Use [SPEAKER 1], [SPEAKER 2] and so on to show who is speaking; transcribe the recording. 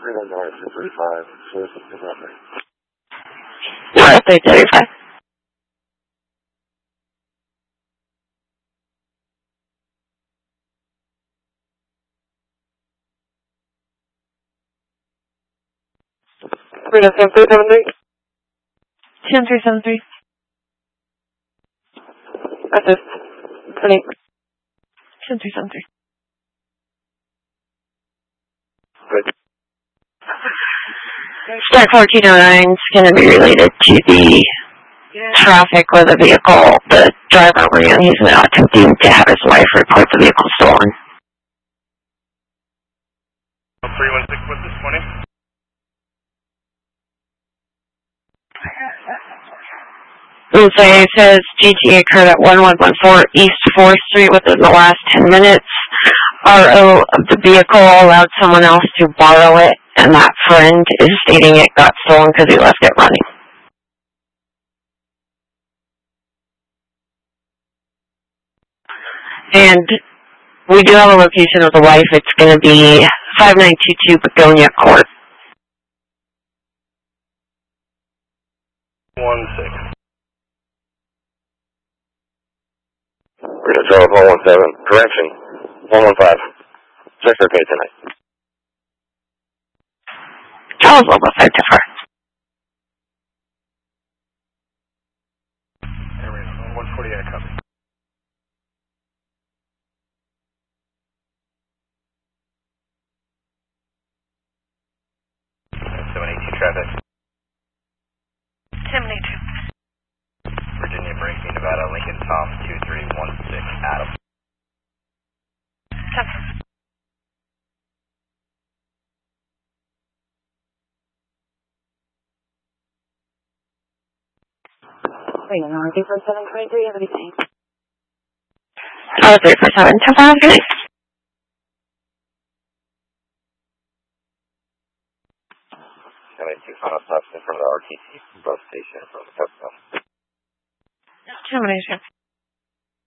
[SPEAKER 1] Freedom North 235, source of November.
[SPEAKER 2] North 335.
[SPEAKER 1] Freedom 7373.
[SPEAKER 2] 10373.
[SPEAKER 1] Assist. 20.
[SPEAKER 2] 10373.
[SPEAKER 1] Good.
[SPEAKER 2] Star 1409 is going to be related to the traffic with a vehicle the driver ran. He's now attempting to have his wife report the vehicle stolen.
[SPEAKER 1] 316, what's this, 20?
[SPEAKER 2] It says GTA occurred at 1114 East 4th Street within the last 10 minutes. RO of the vehicle allowed someone else to borrow it, and that friend is stating it got stolen because he left it running. And we do have a location of the wife. It's going to be 5922 Begonia Court.
[SPEAKER 1] 16. Freedom Charles 117, correction, 115. Check their pay tonight.
[SPEAKER 2] Charles 115 to first.
[SPEAKER 1] Airway 148, copy. 718 traffic.
[SPEAKER 2] 782.
[SPEAKER 1] Virginia, Braintree, Nevada, Lincoln, Tom, 2316, Adam.
[SPEAKER 2] 10.
[SPEAKER 3] Wait, no, 34723, have anything?
[SPEAKER 2] 347 to 5. Good night.
[SPEAKER 1] 782 final stops in front of the RTC bus station from the Pepsi.
[SPEAKER 2] 2